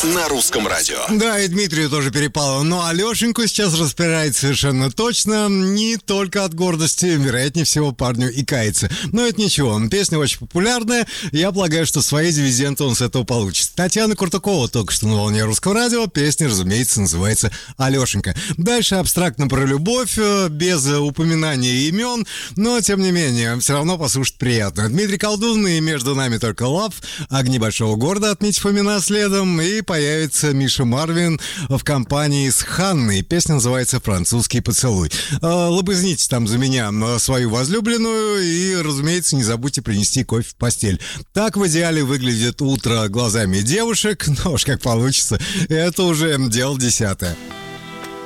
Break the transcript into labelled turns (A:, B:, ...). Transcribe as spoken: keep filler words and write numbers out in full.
A: на русском радио.
B: Да, и Дмитрию тоже перепало. Но Алешеньку сейчас распирает совершенно точно. Не только от гордости, вероятнее всего, парню и кается. Но это ничего, песня очень популярная. Я полагаю, что свои дивиденды он с этого получит. Татьяна Куртакова только что на волне русского радио. Песня, разумеется, называется «Алешенька». Дальше абстрактно про любовь, без упоминания имен. Но, тем не менее, все равно послушать приятно. Дмитрий Колдун и «Между нами только лав», «Огни большого города», отметив имена следом, и появится Миша Марвин в компании с Ханной. Песня называется «Французский поцелуй». Лобызните там за меня свою возлюбленную и, разумеется, не забудьте принести кофе в постель. Так в идеале выглядит утро глазами девушек, но уж как получится, это уже дело десятое.